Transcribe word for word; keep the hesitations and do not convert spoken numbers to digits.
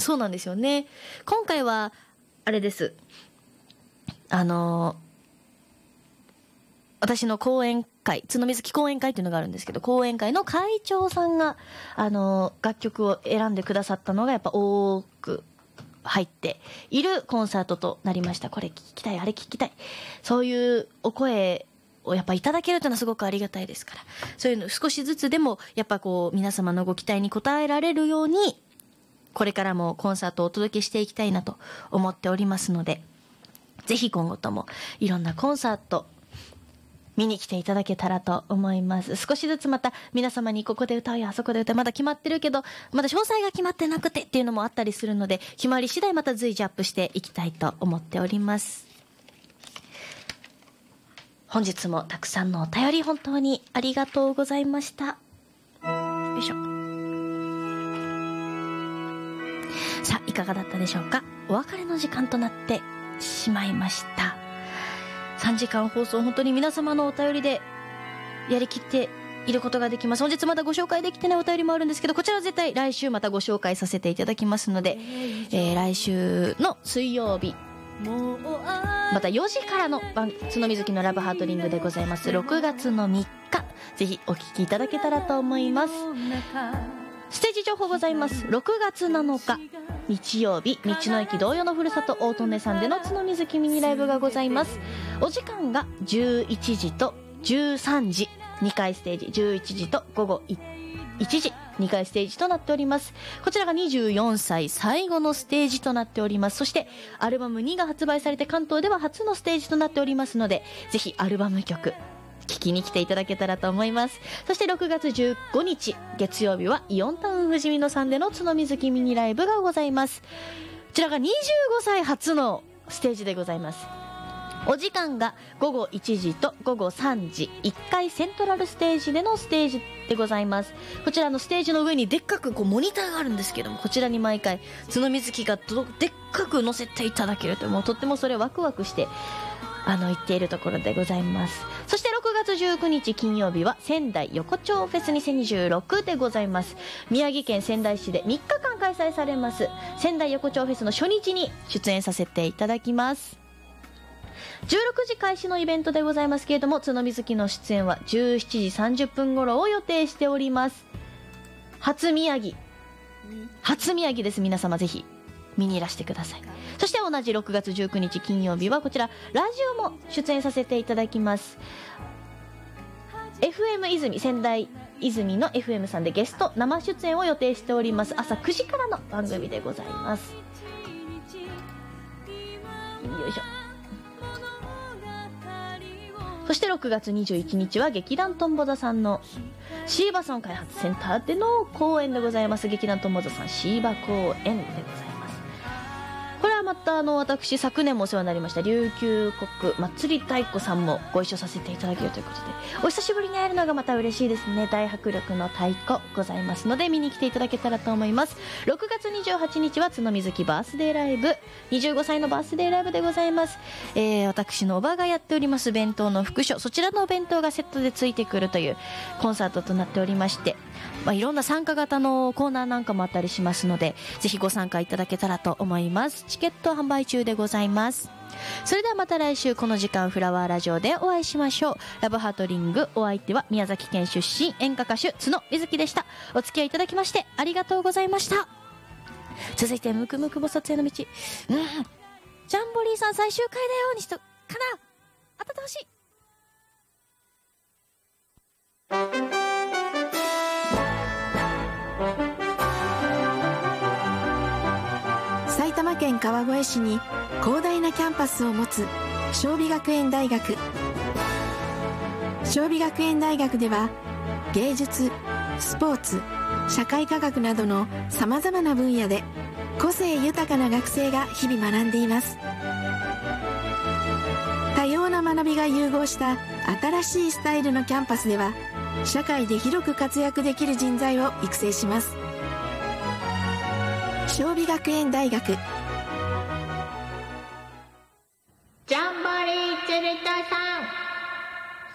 そうなんですよね。今回はあれです、あの私の講演会、角水木講演会っていうのがあるんですけど、講演会の会長さんがあの楽曲を選んでくださったのがやっぱ多く入っているコンサートとなりました。これ聞きたい、あれ聞きたい、そういうお声をやっぱいただけるというのはすごくありがたいですから、そういうの少しずつでもやっぱこう皆様のご期待に応えられるように、これからもコンサートをお届けしていきたいなと思っておりますので、ぜひ今後ともいろんなコンサート見に来ていただけたらと思います。少しずつまた皆様にここで歌うよ、あそこで歌う、まだ決まってるけどまだ詳細が決まってなくてっていうのもあったりするので、決まり次第また随時アップしていきたいと思っております。本日もたくさんのお便り本当にありがとうございました。よいしょ。さあいかがだったでしょうか。お別れの時間となってしまいました。さんじかん放送、本当に皆様のお便りでやりきっていることができます。本日まだご紹介できてないお便りもあるんですけど、こちらは絶対来週またご紹介させていただきますので、えー、来週の水曜日またよじからの角水木のラブハートリングでございます。ろくがつのみっか、ぜひお聞きいただけたらと思います。ステージ情報ございます。ろくがつなのか日曜日、道の駅同様のふるさと大利根さんでの角水木ミニライブがございます。お時間がじゅういちじとじゅうさんじ、にかいステージ、じゅういちじと午後いちじ、にかいステージとなっております。こちらがにじゅうよんさい最後のステージとなっております。そしてアルバムにが発売されて関東では初のステージとなっておりますので、ぜひアルバム曲聞きに来ていただけたらと思います。そしてろくがつじゅうごにち月曜日はイオンタウンふじみ野さんでの角水木ミニライブがございます。こちらがにじゅうごさい初のステージでございます。お時間がごごいちじとごごさんじ、いっかいセントラルステージでのステージでございます。こちらのステージの上にでっかくこうモニターがあるんですけども、こちらに毎回角水木がでっかく載せていただけると、もうとってもそれワクワクしてあの言っているところでございます。そしてろくがつじゅうくにち金曜日は仙台横丁フェスにせんにじゅうろくでございます。宮城県仙台市でみっかかん開催されます仙台横丁フェスの初日に出演させていただきます。じゅうろくじ開始のイベントでございますけれども、角水木の出演はじゅうしちじさんじゅっぷん頃を予定しております。初宮城初宮城です。皆様ぜひ見にいらしてください。そして同じろくがつじゅうくにち金曜日はこちらラジオも出演させていただきます。 エフエム 泉、仙台泉の エフエム さんでゲスト生出演を予定しております。朝くじからの番組でございます。よいしょ。そしてろくがつにじゅういちにちは劇団とんぼ座さんのシーバソン開発センターでの公演でございます。劇団とんぼ座さんシーバ公演でございます。これはまたあの私昨年もお世話になりました琉球国祭り太鼓さんもご一緒させていただけるということで、お久しぶりに会えるのがまた嬉しいですね。大迫力の太鼓ございますので見に来ていただけたらと思います。ろくがつにじゅうはちにちは角水木バースデーライブ、にじゅうごさいのバースデーライブでございます。えー、私のおばがやっております弁当の副賞、そちらのお弁当がセットでついてくるというコンサートとなっておりまして、まあ、いろんな参加型のコーナーなんかもあったりしますので、ぜひご参加いただけたらと思います。チケット販売中でございます。それではまた来週この時間フラワーラジオでお会いしましょう。ラブハートリング、お相手は宮崎県出身演歌歌手角水木でした。お付き合いいただきましてありがとうございました。続いてムクムク菩薩への道、うん、ジャンボリーさん最終回だようにしとかな、当たってほしい。 埼玉県川越市に広大なキャンパスを持つ尚美学園大学。尚美学園大学では芸術、スポーツ、社会科学などのさまざまな分野で個性豊かな学生が日々学んでいます。多様な学びが融合した新しいスタイルのキャンパスでは、社会で広く活躍できる人材を育成します。尚美学園大学